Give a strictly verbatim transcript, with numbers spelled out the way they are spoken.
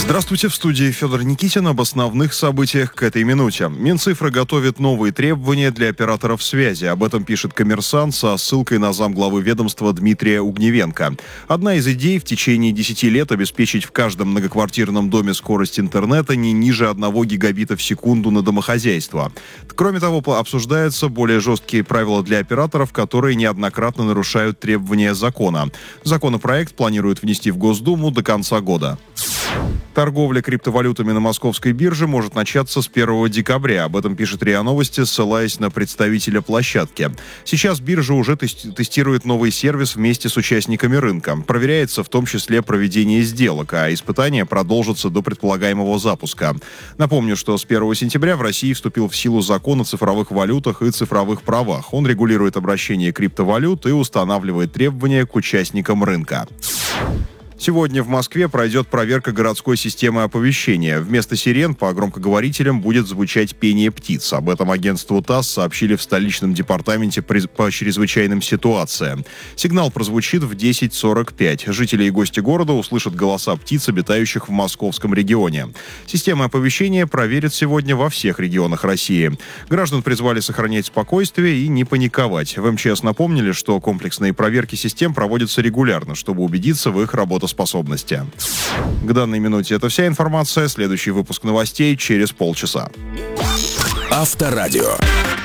Здравствуйте, в студии Федор Никитин. Об основных событиях к этой минуте. Минцифра готовит новые требования для операторов связи. Об этом пишет «Коммерсант» со ссылкой на замглавы ведомства Дмитрия Угневенко. Одна из идей в течение десяти лет обеспечить в каждом многоквартирном доме скорость интернета не ниже одного гигабита в секунду на домохозяйство. Кроме того, обсуждаются более жесткие правила для операторов, которые неоднократно нарушают требования закона. Законопроект планируют внести в Госдуму до конца года. Торговля криптовалютами на московской бирже может начаться с первого декабря. Об этом пишет РИА Новости, ссылаясь на представителя площадки. Сейчас биржа уже тестирует новый сервис вместе с участниками рынка. Проверяется в том числе проведение сделок, а испытания продолжатся до предполагаемого запуска. Напомню, что с первого сентября в России вступил в силу закон о цифровых валютах и цифровых правах. Он регулирует обращение криптовалют и устанавливает требования к участникам рынка. Сегодня в Москве пройдет проверка городской системы оповещения. Вместо сирен по громкоговорителям будет звучать пение птиц. Об этом агентству ТАСС сообщили в столичном департаменте по чрезвычайным ситуациям. Сигнал прозвучит в десять сорок пять. Жители и гости города услышат голоса птиц, обитающих в московском регионе. Система оповещения проверят сегодня во всех регионах России. Граждан призвали сохранять спокойствие и не паниковать. В МЧС напомнили, что комплексные проверки систем проводятся регулярно, чтобы убедиться в их работоспособности. К данной минуте это вся информация. Следующий выпуск новостей через полчаса. Авторадио.